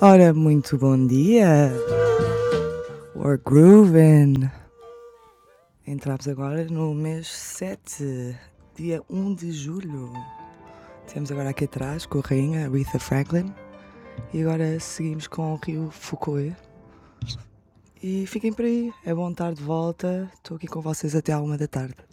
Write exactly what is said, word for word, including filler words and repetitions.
Ora, muito bom dia. We're grooving. Entramos agora no mês sete, dia um de julho. Temos agora aqui atrás com a rainha Aretha Franklin. E agora seguimos com o rio Foucault. E fiquem por aí, é bom estar de volta. Estou aqui com vocês até à uma da tarde.